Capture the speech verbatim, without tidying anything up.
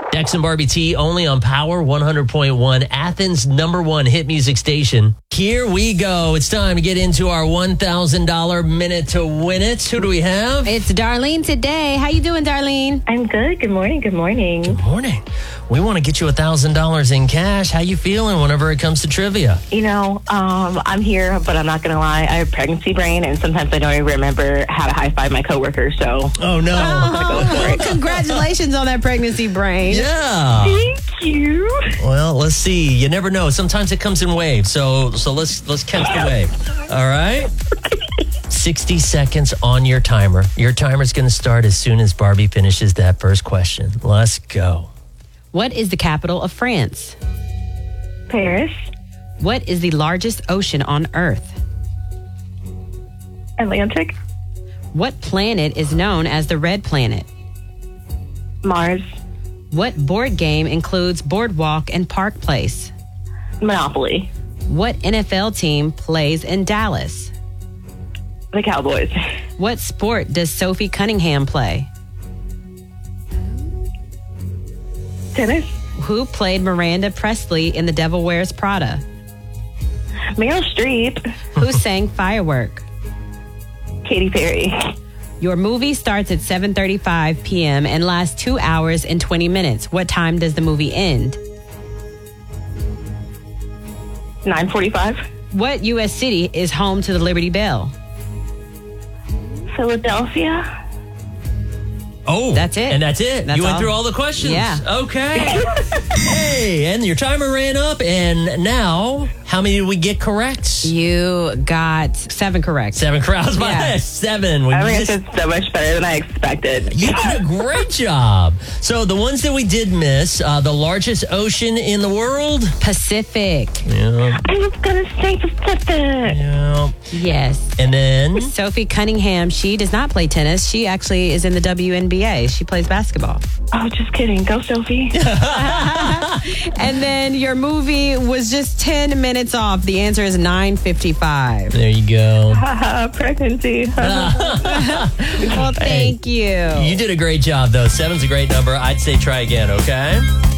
Dex and Barbie T only on Power one hundred point one, Athens' number one hit music station. Here we go. It's time to get into our one thousand dollars minute to win it. Who do we have? It's Darlene today. How you doing, Darlene? I'm good. Good morning. Good morning. Good morning. We want to get you one thousand dollars in cash. How you feeling whenever it comes to trivia? You know, um, I'm here, but I'm not going to lie. I have pregnancy brain, and sometimes I don't even remember how to high five my coworkers. So, oh no! Oh, congratulations on that pregnancy brain. Yeah. Thank you. Well, let's see. You never know. Sometimes it comes in waves. So, so let's let's catch the wave. All right. sixty seconds on your timer. Your timer's going to start as soon as Barbie finishes that first question. Let's go. What is the capital of France? Paris. What is the largest ocean on Earth? Atlantic. What planet is known as the red planet? Mars. What board game includes Boardwalk and Park Place? Monopoly. What N F L team plays in Dallas? The Cowboys. What sport does Sophie Cunningham play? Tennis. Who played Miranda Presley in The Devil Wears Prada? Meryl Streep. Who sang Firework? Katy Perry. Your movie starts at seven thirty-five p.m. and lasts two hours and twenty minutes. What time does the movie end? nine forty-five. What U S city is home to the Liberty Bell? Philadelphia. Oh, That's it. And that's it. That's you went all. through all the questions. Yeah. Okay. Hey, and your timer ran up. And now, how many did we get correct? You got seven correct. Seven crowds by Yeah. seven. We I missed- answered so much better than I expected. You did a great job. So the ones that we did miss, uh, the largest ocean in the world. Pacific. Yeah. I was going to say Pacific. Yeah. Yes. And then Sophie Cunningham, she does not play tennis. She actually is in the W N B A. She plays basketball. Oh, just kidding. Go, Sophie. And then your movie was just ten minutes off. The answer is nine fifty-five. there you go. Pregnancy. Well, thank you. You did a great job, though. Seven's a great number. I'd say try again, okay?